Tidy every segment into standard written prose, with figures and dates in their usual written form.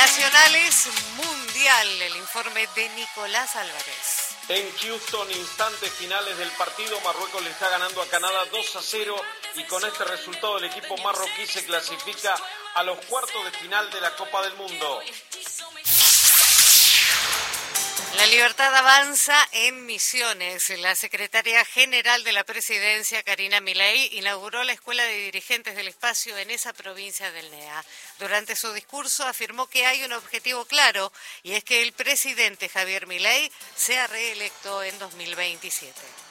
Nacionales Mundial, el informe de Nicolás Álvarez. En Houston, instantes finales del partido, Marruecos le está ganando a Canadá 2-0 y con este resultado el equipo marroquí se clasifica a los cuartos de final de la Copa del Mundo. La libertad avanza en Misiones. La secretaria general de la Presidencia, Karina Milei, inauguró la Escuela de Dirigentes del Espacio en esa provincia del NEA. Durante su discurso afirmó que hay un objetivo claro y es que el presidente Javier Milei sea reelecto en 2027.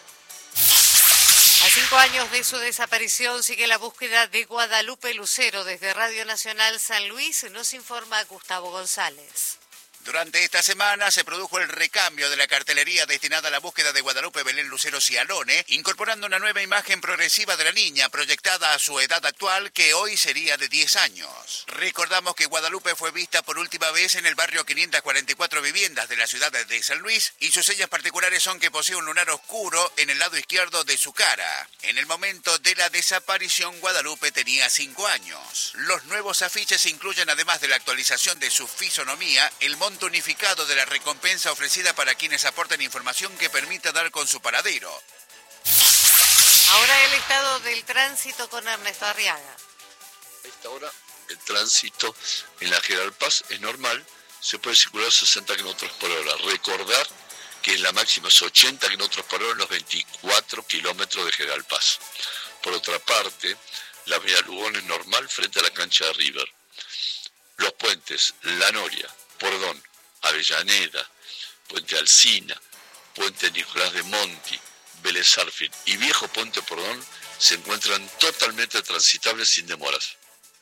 A 5 años de su desaparición sigue la búsqueda de Guadalupe Lucero. Desde Radio Nacional San Luis nos informa Gustavo González. Durante esta semana se produjo el recambio de la cartelería destinada a la búsqueda de Guadalupe Belén Lucero Cialone, incorporando una nueva imagen progresiva de la niña proyectada a su edad actual, que hoy sería de 10 años. Recordamos que Guadalupe fue vista por última vez en el barrio 544 Viviendas de la ciudad de San Luis y sus señas particulares son que posee un lunar oscuro en el lado izquierdo de su cara. En el momento de la desaparición, Guadalupe tenía 5 años. Los nuevos afiches incluyen, además de la actualización de su fisonomía, el monto unificado de la recompensa ofrecida para quienes aporten información que permita dar con su paradero. Ahora el estado del tránsito con Ernesto Arriaga. A esta hora el tránsito en la General Paz es normal, se puede circular 60 km por hora. Recordar que la máxima es 80 km por hora en los 24 kilómetros de General Paz. Por otra parte, la avenida Lugones es normal frente a la cancha de River. Los puentes La Noria, Pordón, Avellaneda, Puente Alsina, Puente Nicolás de Monti, Vélez Sarsfield y Viejo Puente Pordón se encuentran totalmente transitables sin demoras.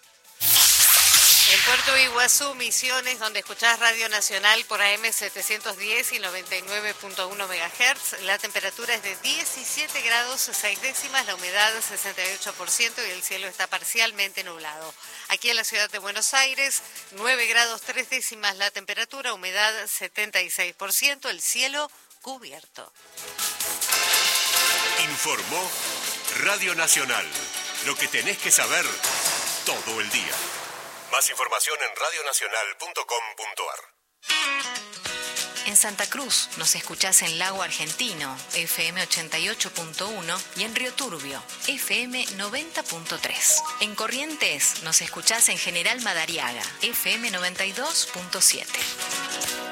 En Puerto Iguazú, Misiones, donde escuchás Radio Nacional por AM 710 y 99.1 MHz, la temperatura es de 17 grados 6 décimas, la humedad 68% y el cielo está parcialmente nublado. Aquí en la ciudad de Buenos Aires, 9 grados 3 décimas la temperatura, humedad 76%, el cielo cubierto. Informó Radio Nacional, lo que tenés que saber todo el día. Más información en radionacional.com.ar. En Santa Cruz nos escuchás en Lago Argentino, FM 88.1 y en Río Turbio, FM 90.3. En Corrientes nos escuchás en General Madariaga, FM 92.7.